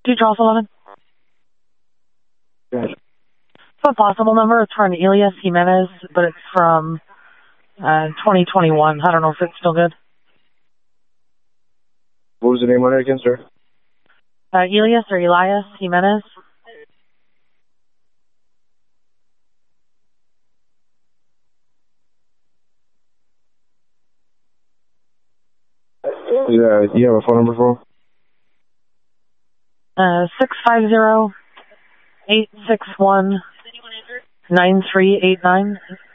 2 Charles 11. Yes. So a possible number, it's for an Elias Jimenez, but it's from 2021. I don't know if it's still good. What was the name on it again, sir? Elias or Elias Jimenez. Yeah, you have a phone number for him? 650-861-9389.